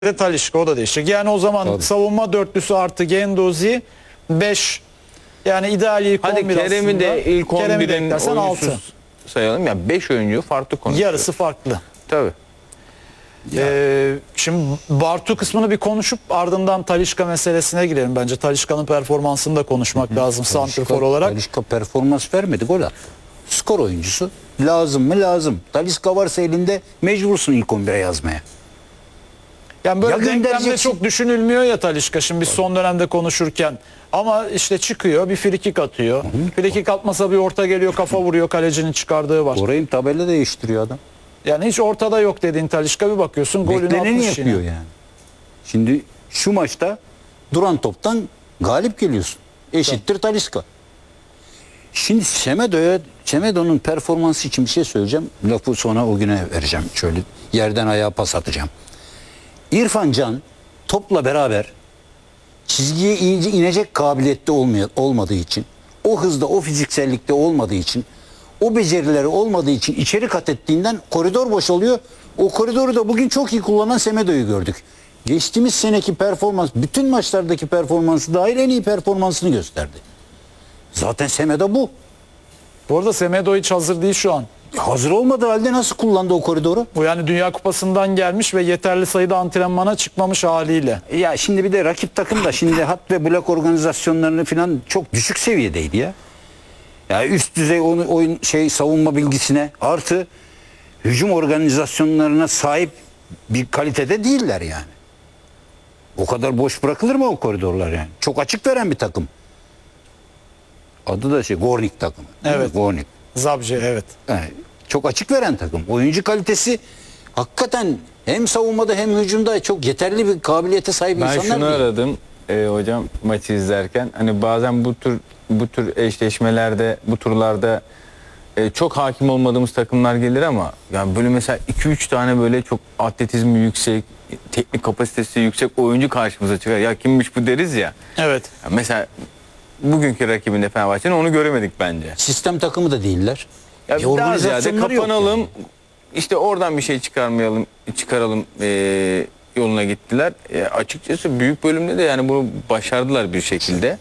de Talisca, o da değişecek. Yani o zaman Tabii. savunma dörtlüsü artı Guendouzi 5, yani ideal ilk Hadi 11 Kerem'i aslında. de ilk Kerem'i de 11'in eklersen 6. oyuncusuz sayalım. Yani 5 oyuncu farklı konuşuyor. Yarısı farklı. Tabii. Şimdi Bartu kısmını bir konuşup ardından Talisca meselesine girelim bence. Talisca'nın performansını da konuşmak lazım santrfor olarak. Talisca performans vermedi, gol attı. Skor oyuncusu. Lazım mı? Lazım. Talisca varsa elinde mecbursun ilk 11'e yazmaya. Yani böyle Ya denklemde göndereceksin. çok düşünülmüyor ya Talisca şimdi biz son dönemde konuşurken. Ama işte çıkıyor, bir frikik atıyor. Frikik atmasa bir orta geliyor, kafa vuruyor, kalecinin çıkardığı var. Orayı tabela değiştiriyor adam. Yani hiç ortada yok dediğin Talisca, bir bakıyorsun golünü Bekleneni atmış yapıyor yine. yani. Şimdi şu maçta duran toptan galip geliyorsun. Eşittir Talisca. Şimdi Semedo'nun performansı için bir şey söyleyeceğim. Lafı sonra o güne vereceğim. Şöyle yerden ayağa pas atacağım. İrfan Can topla beraber çizgiye iyice inecek kabiliyette olmadığı için, o hızda, o fiziksellikte olmadığı için, o becerileri olmadığı için içeri kat ettiğinden koridor boşalıyor. O koridoru da bugün çok iyi kullanan Semedo'yu gördük. Geçtiğimiz seneki performans, bütün maçlardaki performansı dahil en iyi performansını gösterdi. Zaten Semedo bu. Bu arada Semedo hiç hazır değil şu an. Hazır olmadığı halde nasıl kullandı o koridoru? Bu yani Dünya Kupası'ndan gelmiş ve yeterli sayıda antrenmana çıkmamış haliyle. Ya şimdi bir de rakip takım da şimdi hat ve blok organizasyonlarını falan çok düşük seviyedeydi ya. Ya üst düzey oyun savunma bilgisine artı hücum organizasyonlarına sahip bir kalitede değiller yani. O kadar boş bırakılır mı o koridorlar yani? Çok açık veren bir takım. Adı da Gornik takımı. Evet. Gornik. Zabce, evet. Yani çok açık veren takım. Oyuncu kalitesi hakikaten hem savunmada hem hücumda çok yeterli bir kabiliyete sahip Ben insanlar şunu değil. aradım hocam maçı izlerken. Hani bazen bu tür eşleşmelerde, bu turlarda çok hakim olmadığımız takımlar gelir ama yani böyle mesela 2-3 tane böyle çok atletizmi yüksek, teknik kapasitesi yüksek oyuncu karşımıza çıkar. Ya kimmiş bu deriz ya. Evet. Ya mesela bugünkü rakibinde Fenerbahçe'nin onu göremedik bence. Sistem takımı da değiller. Ya daha ziyade organizasyonları yok kapanalım, yani. işte oradan bir şey çıkaralım yoluna gittiler. Açıkçası büyük bölümde de yani bunu başardılar bir şekilde.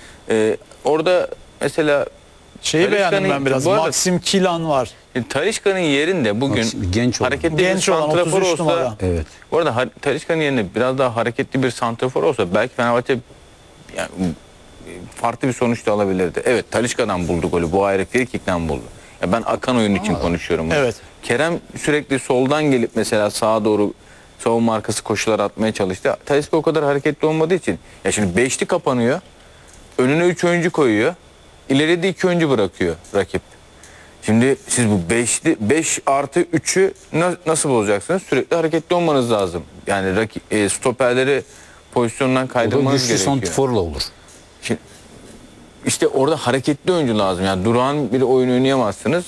Orada mesela Şeyi beğendim Talisca'nın- ben biraz. bu arada- Maxim Kilan var. Talisca'nın yerinde bugün Maxim genç olan. hareketli bir Genç olan, santrafor 33 olsa, numara. Evet. bu arada Talisca'nın yerine biraz daha hareketli bir santrafor olsa belki Fenerbahçe yani farklı bir sonuç da alabilirdi. Evet, Talisca'dan buldu golü. Bu ayrı, frikikten buldu. Ya ben akan oyun için konuşuyorum. Evet. Kerem sürekli soldan gelip mesela sağa doğru savunma arkası koşular atmaya çalıştı. Talisca o kadar hareketli olmadığı için. Ya şimdi 5'li kapanıyor. Önüne 3 oyuncu koyuyor. İleride de 2 oyuncu bırakıyor rakip. Şimdi siz bu 5 artı 3'ü nasıl bulacaksınız? Sürekli hareketli olmanız lazım. Yani stoperleri pozisyondan O da kaydırmanız güçlü gerekiyor. santrforla olur. Şimdi, işte orada hareketli oyuncu lazım. Yani durağan bir oyun oynayamazsınız.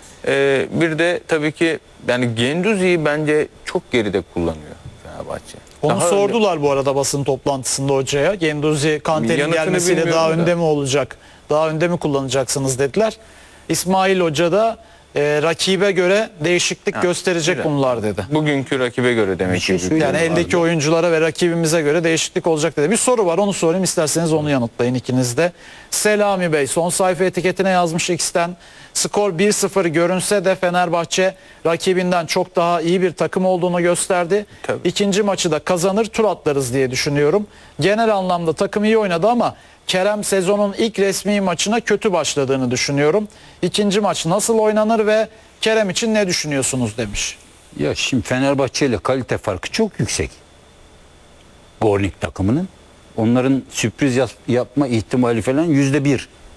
Bir de tabii ki yani Guendouzi'yi bence çok geride kullanıyor Fenerbahçe. Onu Daha sordular bu arada basın toplantısında hocaya. Guendouzi Kante'nin Yanıtını gelmesiyle daha bilmiyorum da. önde mi olacak? Daha önde mi kullanacaksınız dediler. İsmail Hoca da rakibe göre değişiklik gösterecek güzel. bunlar dedi. Bugünkü rakibe göre demek Bir şey ki. söyleyeyim. Yani eldeki oyunculara ve rakibimize göre değişiklik olacak dedi. Bir soru var, onu sorayım, isterseniz onu yanıtlayın ikiniz de. Selami Bey son sayfa etiketine yazmış X'ten. Skor 1-0 görünse de Fenerbahçe rakibinden çok daha iyi bir takım olduğunu gösterdi. Tabii. İkinci maçı da kazanır, tur atlarız diye düşünüyorum. Genel anlamda takım iyi oynadı ama Kerem sezonun ilk resmi maçına kötü başladığını düşünüyorum. İkinci maç nasıl oynanır ve Kerem için ne düşünüyorsunuz demiş. Ya şimdi Fenerbahçe ile kalite farkı çok yüksek. Gornik takımının. Onların sürpriz yapma ihtimali falan %1.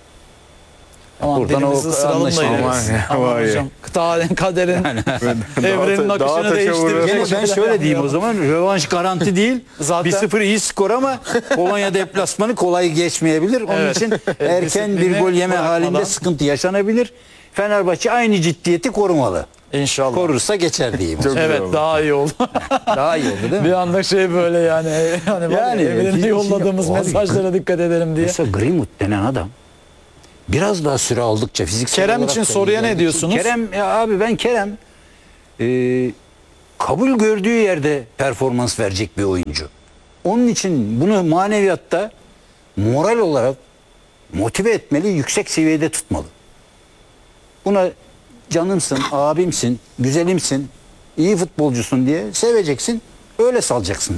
Aman Buradan dilimizi o ısıralım da anlaşılma yeriz. var ya, Aman var ya. hocam. Kaderin, evrenin dağa akışını taşa değiştirecek. vuralım. Gene ben şeyler şöyle diyeyim o yapmayalım. zaman. Rövanş garanti değil. Zaten- 1-0 iyi skor ama Polonya deplasmanı kolay geçmeyebilir. Onun Evet. için erken bir Disiplini gol yeme bırakmadan. halinde sıkıntı yaşanabilir. Fenerbahçe aynı ciddiyeti korumalı. İnşallah. Korursa geçer diyeyim. Çok Evet, oldu. daha iyi oldu. Daha iyi oldu değil mi? Bir anda şey böyle yani hani Yani, evrenine şimdi- yolladığımız Abi, mesajlara dikkat edelim diye. Mesela Greenwood denen adam biraz daha süre aldıkça fiziksel Kerem olarak için da soruya ne ilerledikçe- diyorsunuz? Kerem ya abi ben Kerem kabul gördüğü yerde performans verecek bir oyuncu. Onun için bunu maneviyatta moral olarak motive etmeli, yüksek seviyede tutmalı. Buna canımsın, abimsin, güzelimsin, iyi futbolcusun diye seveceksin, öyle salacaksın.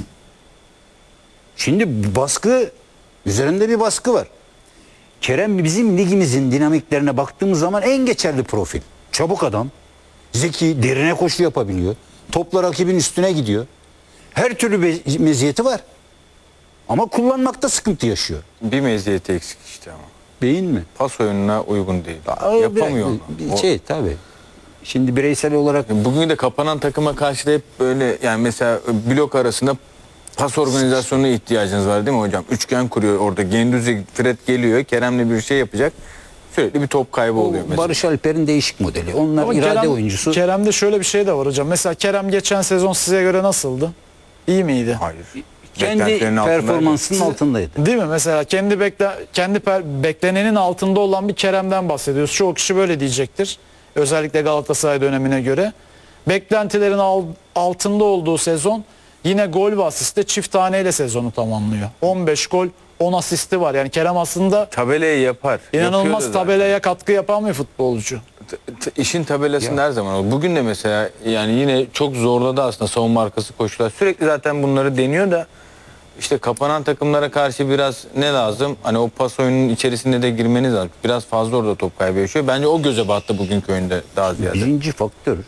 Şimdi baskı, üzerinde bir baskı var. Kerem bizim ligimizin dinamiklerine baktığımız zaman en geçerli profil. Çabuk adam, zeki, derine koşu yapabiliyor. Topla rakibin üstüne gidiyor. Her türlü meziyeti var. Ama kullanmakta sıkıntı yaşıyor. Bir meziyeti eksik işte ama. Beyin mi? Pas oyununa uygun değil. O Yapamıyor bir onu. şey tabii. Şimdi bireysel olarak Bugün de kapanan takıma karşı da hep böyle, yani mesela blok arasında pas organizasyonuna ihtiyacınız var değil mi hocam? Üçgen kuruyor orada. Gendüzi, Fred geliyor. Kerem'le bir şey yapacak. Sürekli bir top kaybı oluyor mesela. Barış Alper'in değişik modeli. Onlar Ama irade oyuncusu. Kerem'de şöyle bir şey de var hocam. Mesela Kerem geçen sezon size göre nasıldı? İyi miydi? Hayır. Kendi Beklentilerin altındaydı. performansının altındaydı. Değil mi? Mesela beklenenin altında olan bir Kerem'den bahsediyoruz. Çoğu kişi böyle diyecektir. Özellikle Galatasaray dönemine göre. Beklentilerin altında olduğu sezon yine gol ve asiste çift taneyle sezonu tamamlıyor. 15 gol, 10 asisti var. Yani Kerem aslında Tabelayı yapar. inanılmaz Yapıyor da zaten. tabelaya katkı yapan bir futbolcu. İşin tabelasında her zaman olur. Bugün de mesela yani yine çok zorladı aslında savunma arkası koşular. Sürekli zaten bunları deniyor da işte kapanan takımlara karşı biraz ne lazım? Hani o pas oyununun içerisinde de girmeniz lazım. Biraz fazla orada top kaybı yaşıyor. Bence o göze battı bugünkü oyunda daha ziyade. Birinci faktör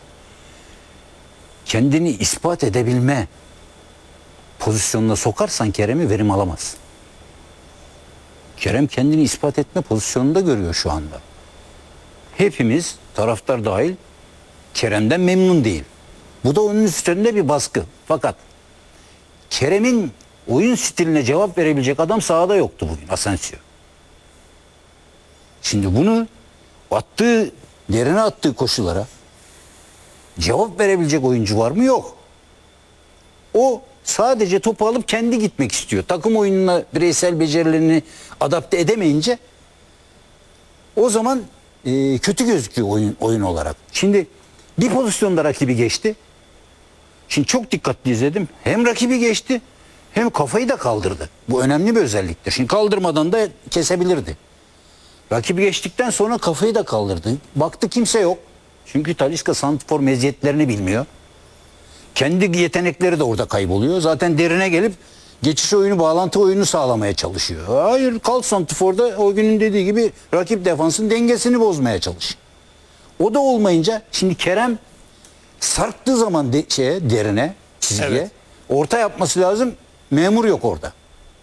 kendini ispat edebilme pozisyonuna sokarsan Kerem'i verim alamaz. Kerem kendini ispat etme pozisyonunda görüyor şu anda. Hepimiz, taraftar dahil, Kerem'den memnun değil. Bu da onun üstünde bir baskı. Fakat Kerem'in oyun stiline cevap verebilecek adam sahada yoktu bugün, Asensio. Şimdi bunu derine attığı koşulara cevap verebilecek oyuncu var mı? Yok. O sadece topu alıp kendi gitmek istiyor. Takım oyununa bireysel becerilerini adapte edemeyince o zaman kötü gözüküyor oyun olarak. Şimdi bir pozisyonda rakibi geçti. Şimdi çok dikkatli izledim. Hem rakibi geçti hem kafayı da kaldırdı. Bu önemli bir özelliktir. Şimdi kaldırmadan da kesebilirdi. Rakibi geçtikten sonra kafayı da kaldırdı. Baktı kimse yok. Çünkü Talisca santrfor meziyetlerini bilmiyor. Kendi yetenekleri de orada kayboluyor. Zaten derine gelip geçiş oyunu, bağlantı oyunu sağlamaya çalışıyor. Hayır, kal santrforda o günün dediği gibi rakip defansın dengesini bozmaya çalış. O da olmayınca şimdi Kerem sarktığı zaman derine, çizgiye Evet. orta yapması lazım. Memur yok orada.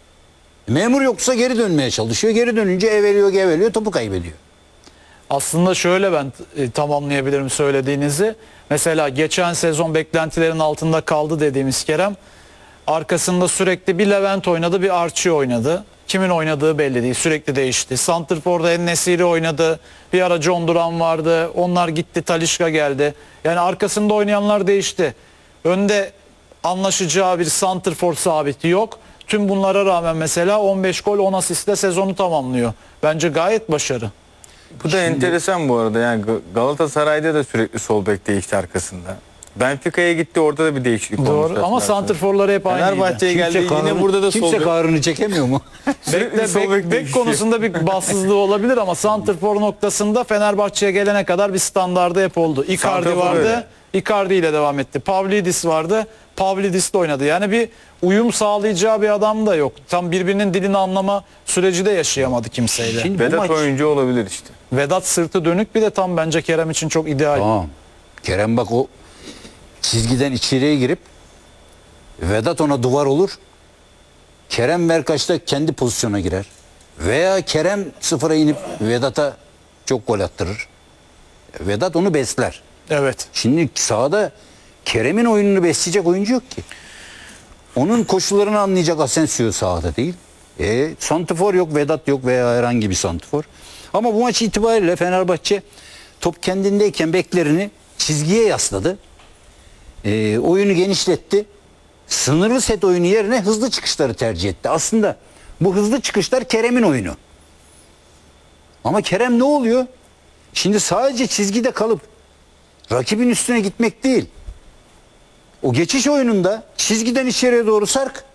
Memur yoksa geri dönmeye çalışıyor. Geri dönünce geveliyor, topu kaybediyor. Aslında şöyle ben tamamlayabilirim söylediğinizi. Mesela geçen sezon beklentilerin altında kaldı dediğimiz Kerem. Arkasında sürekli bir Levent oynadı, bir Archie oynadı. Kimin oynadığı belli değil. Sürekli değişti. Santrfor'da En-Nesyri oynadı. Bir ara John Duran vardı. Onlar gitti, Talisca geldi. Yani arkasında oynayanlar değişti. Önde anlaşacağı bir santrfor sabiti yok. Tüm bunlara rağmen mesela 15 gol 10 asistle sezonu tamamlıyor. Bence gayet başarı. Bu da enteresan bu arada. Yani Galatasaray'da da sürekli sol bek değişti arkasında. Benfica'ya gitti, orada da bir değişiklik olmuş. Doğru ama santrforları hep aynıydı. Fenerbahçe'ye geldi, yine burada da sol Kimse bek. kahrını çekemiyor mu? Sürekli sol bek Bek değişiyor. konusunda bir bahtsızlığı olabilir ama santrfor noktasında Fenerbahçe'ye gelene kadar bir standardı hep oldu. Icardi Santrfor vardı. öyle. Icardi ile devam etti. Pavlidis vardı. Pavlidis de oynadı. Yani bir uyum sağlayacağı bir adam da yok. Tam birbirinin dilini anlama süreci de yaşayamadı kimseyle. Şimdi bu Vedat maç- oyuncu olabilir işte. Vedat sırtı dönük bir de tam bence Kerem için çok ideal. Tamam. Kerem bak o çizgiden içeriye girip Vedat ona duvar olur. Kerem Verkaç'ta kendi pozisyona girer. Veya Kerem sıfıra inip Vedat'a çok gol attırır. Vedat onu besler. Evet. Şimdi sahada Kerem'in oyununu besleyecek oyuncu yok ki. Onun koşullarını anlayacak Asensio sahada değil. Santrfor yok, Vedat yok veya herhangi bir santrfor. Ama bu maç itibariyle Fenerbahçe top kendindeyken beklerini çizgiye yasladı. Oyunu genişletti. Sınırlı set oyunu yerine hızlı çıkışları tercih etti. Aslında bu hızlı çıkışlar Kerem'in oyunu. Ama Kerem ne oluyor? Şimdi sadece çizgide kalıp rakibin üstüne gitmek değil. O geçiş oyununda çizgiden içeriye doğru sark.